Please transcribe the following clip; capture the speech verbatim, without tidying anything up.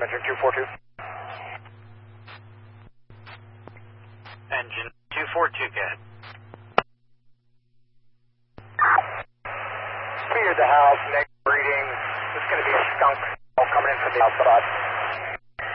engine two four two. Engine two four two, go ahead. Clear the house, next reading. There's going to be a skunk coming in from the outside.